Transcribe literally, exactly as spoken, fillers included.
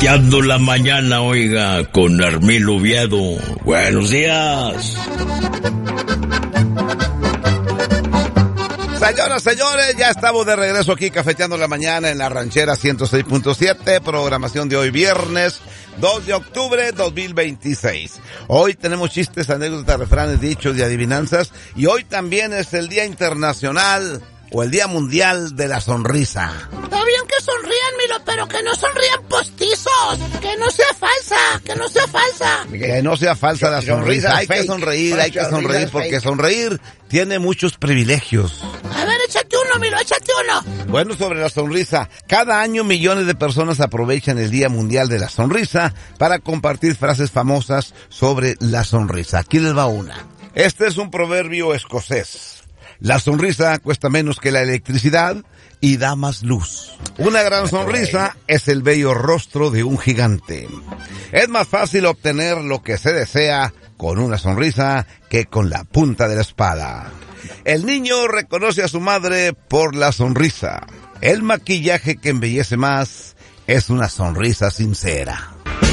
Cafeteando la mañana, oiga, con Armilo Oviedo. Buenos días. Señoras, señores, ya estamos de regreso aquí cafeteando la mañana en la ranchera ciento seis punto siete, programación de hoy viernes dos de octubre dos mil veintiséis. Hoy tenemos chistes, anécdotas, refranes, dichos y adivinanzas, y hoy también es el Día Internacional o el Día Mundial de la Sonrisa. Está bien que sonrían, Milo, pero que no sonrían postizos, que no sea falsa, que no sea falsa. Que no sea falsa la sonrisa, hay que sonreír, hay que sonreír, porque sonreír tiene muchos privilegios. A ver, échate uno, Milo, échate uno. Bueno, sobre la sonrisa, cada año millones de personas aprovechan el Día Mundial de la Sonrisa para compartir frases famosas sobre la sonrisa. Aquí les va una. Este es un proverbio escocés. La sonrisa cuesta menos que la electricidad y da más luz. Una gran sonrisa es el bello rostro de un gigante. Es más fácil obtener lo que se desea con una sonrisa que con la punta de la espada. El niño reconoce a su madre por la sonrisa. El maquillaje que embellece más es una sonrisa sincera.